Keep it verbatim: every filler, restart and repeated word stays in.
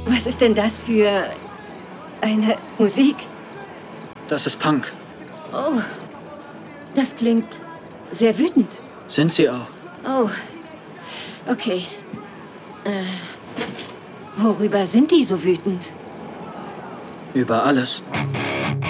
Was ist denn das für eine Musik? Das ist Punk. Oh, das klingt sehr wütend. Sind sie auch? Oh, okay. Äh, worüber sind die so wütend? Über alles.